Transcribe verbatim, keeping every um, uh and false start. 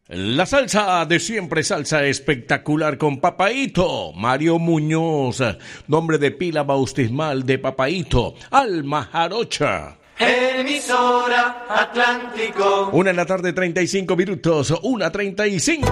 La salsa de siempre, salsa espectacular con Papaíto, Mario Muñoz, nombre de pila bautismal de Papaíto, Alma Jarocha. Emisora Atlántico. Una en la tarde, treinta y cinco minutos, una treinta y cinco.